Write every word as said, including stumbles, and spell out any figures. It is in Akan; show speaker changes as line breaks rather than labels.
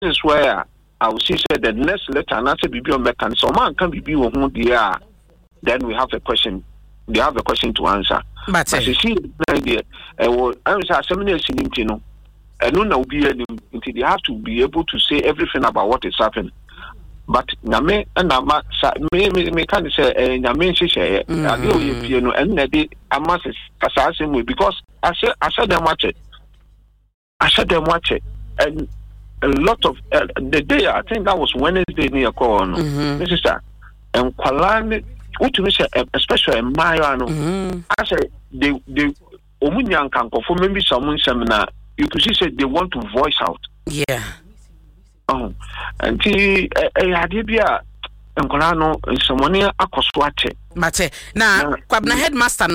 is where I will see said the next letter and answer be on back and so man can be on who they are. Then we have a question. They have a question to answer.
But
you see, idea. I will answer seminary you know. And no now be until they have to be able to say everything about what is happening. But Name and Nama me me can say Name share I do you know and they I must assassin with because I said I said them watch it. I said them watch it and a lot of uh, the day I think that was Wednesday near corner. This is that and Kwalani what to say especially in my ano I said they they Omunyan can for maybe someone seminar you could see said they want to voice out.
Yeah.
Oh, and the Adibia and Colano and someone near Akoswate.
Mate, now, Kwabna headmaster.